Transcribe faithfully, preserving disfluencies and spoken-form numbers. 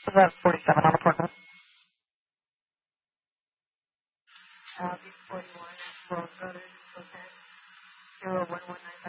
Was that forty-seven on appointment? Uh, B forty-one, Road Brothers, okay. zero one one nine.